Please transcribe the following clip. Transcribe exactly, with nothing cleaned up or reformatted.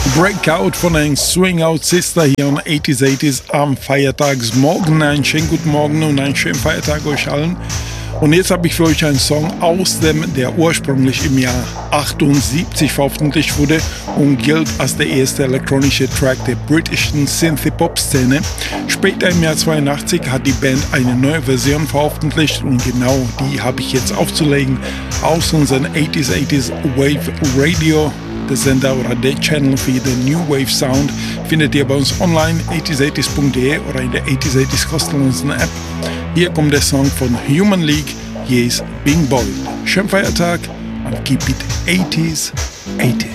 Breakout von den Swing Out Sister hier am achtziger achtziger am Feiertagsmorgen. Einen schönen guten Morgen und einen schönen Feiertag euch allen. Und jetzt habe ich für euch einen Song aus dem, der ursprünglich im Jahr achtundsiebzig veröffentlicht wurde und gilt als der erste elektronische Track der britischen Synthie-Pop-Szene. Später im Jahr zweiundachtzig hat die Band eine neue Version veröffentlicht und genau die habe ich jetzt aufzulegen aus unserem achtziger achtziger Wave Radio. Der Sender oder der Channel für den New Wave Sound findet ihr bei uns online, achtziger achtziger punkt de oder in der achtziger achtziger kostenlosen App. Hier kommt der Song von Human League, hier ist Being Bold. Schönen Feiertag und keep it achtziger achtziger.